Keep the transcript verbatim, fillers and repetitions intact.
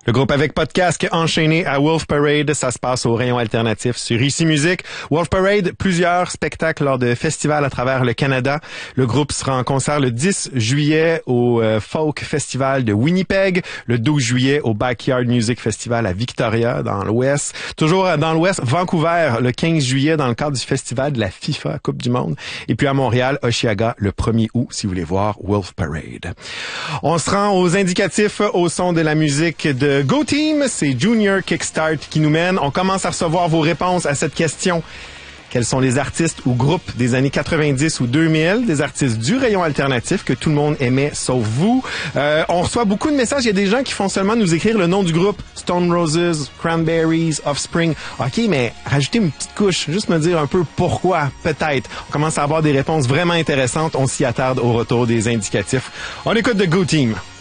Le groupe avec pas de casque enchaîné à Wolf Parade, ça se passe au rayon alternatif sur Ici Musique. Wolf Parade, plusieurs spectacles lors de festivals à travers le Canada. Le groupe sera en concert le dix juillet au euh, Folk Festival de Winnipeg, le douze juillet au Backyard Music Festival à Victoria, dans l'Ouest. Toujours dans l'Ouest, Vancouver, le quinze juillet, dans le cadre du festival de la FIFA Coupe du Monde. Et puis à Montréal, Oshiaga, le premier août, si vous voulez voir Wolf Parade. On se rend aux indicatifs au son de la musique de Go Team, c'est Junior Kickstart qui nous mène. On commence à recevoir vos réponses à cette question. Quels sont les artistes ou groupes des années quatre-vingt-dix ou deux mille, des artistes du rayon alternatif que tout le monde aimait sauf vous? Euh, on reçoit beaucoup de messages. Il y a des gens qui font seulement nous écrire le nom du groupe. Stone Roses, Cranberries, Offspring. OK, mais rajoutez une petite couche. Juste me dire un peu pourquoi, peut-être. On commence à avoir des réponses vraiment intéressantes. On s'y attarde au retour des indicatifs. On écoute de Go Team.